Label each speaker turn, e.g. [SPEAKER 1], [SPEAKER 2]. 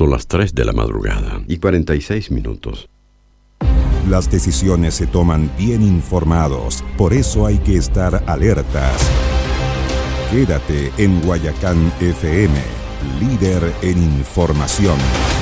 [SPEAKER 1] Son las 3 de la madrugada y 46 minutos.
[SPEAKER 2] Las decisiones se toman bien informados, por eso hay que estar alertas. Quédate en Guayacán FM, líder en información.